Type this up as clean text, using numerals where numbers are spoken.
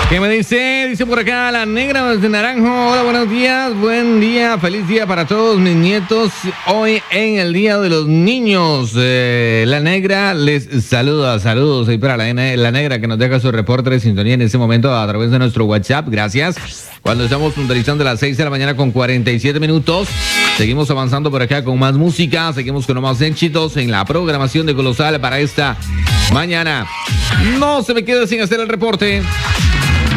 ¿Qué me dice? Dice por acá la negra desde Naranjo. Hola, buenos días, buen día, feliz día para todos mis nietos. Hoy en el Día de los Niños. La negra les saluda, saludos ahí para la negra que nos deja su reporte de sintonía en este momento a través de nuestro WhatsApp. Gracias. Cuando estamos puntualizando las 6 de la mañana con 47 minutos. Seguimos avanzando por acá con más música, seguimos con más éxitos en la programación de Colosal para esta mañana. No se me quede sin hacer el reporte.